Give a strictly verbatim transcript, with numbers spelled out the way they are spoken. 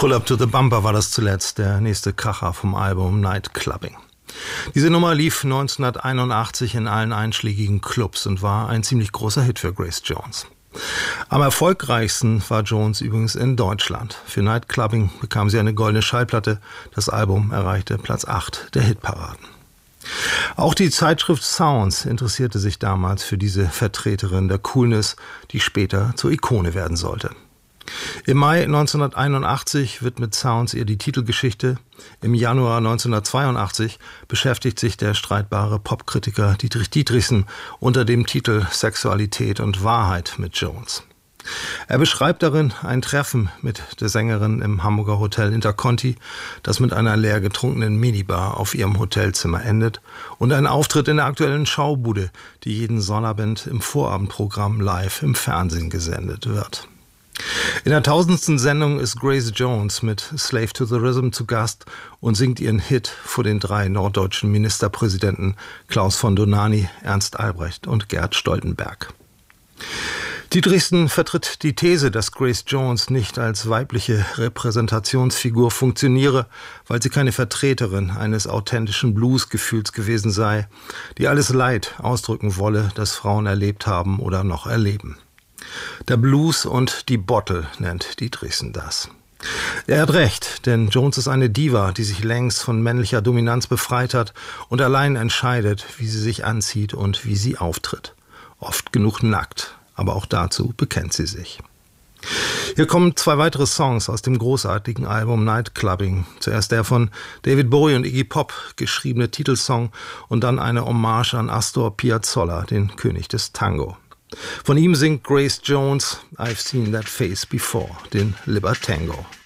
Pull Up to the Bumper war das zuletzt, der nächste Kracher vom Album Night Clubbing. Diese Nummer lief neunzehnhunderteinundachtzig in allen einschlägigen Clubs und war ein ziemlich großer Hit für Grace Jones. Am erfolgreichsten war Jones übrigens in Deutschland. Für Night Clubbing bekam sie eine goldene Schallplatte. Das Album erreichte Platz acht der Hitparaden. Auch die Zeitschrift Sounds interessierte sich damals für diese Vertreterin der Coolness, die später zur Ikone werden sollte. Im Mai neunzehnhunderteinundachtzig widmet Sounds ihr die Titelgeschichte. Im Januar neunzehnhundertzweiundachtzig beschäftigt sich der streitbare Popkritiker Dietrich Dietrichson unter dem Titel Sexualität und Wahrheit mit Jones. Er beschreibt darin ein Treffen mit der Sängerin im Hamburger Hotel Interconti, das mit einer leer getrunkenen Minibar auf ihrem Hotelzimmer endet, und einen Auftritt in der aktuellen Schaubude, die jeden Sonnabend im Vorabendprogramm live im Fernsehen gesendet wird. In der tausendsten Sendung ist Grace Jones mit Slave to the Rhythm zu Gast und singt ihren Hit vor den drei norddeutschen Ministerpräsidenten Klaus von Dohnanyi, Ernst Albrecht und Gerd Stoltenberg. Dietrichson vertritt die These, dass Grace Jones nicht als weibliche Repräsentationsfigur funktioniere, weil sie keine Vertreterin eines authentischen Bluesgefühls gewesen sei, die alles Leid ausdrücken wolle, das Frauen erlebt haben oder noch erleben. Der Blues und die Bottle nennt Dietrichson das. Er hat recht, denn Jones ist eine Diva, die sich längst von männlicher Dominanz befreit hat und allein entscheidet, wie sie sich anzieht und wie sie auftritt. Oft genug nackt, aber auch dazu bekennt sie sich. Hier kommen zwei weitere Songs aus dem großartigen Album Night Clubbing. Zuerst der von David Bowie und Iggy Pop geschriebene Titelsong und dann eine Hommage an Astor Piazzolla, den König des Tango. Von ihm singt Grace Jones I've Seen That Face Before, den Libertango.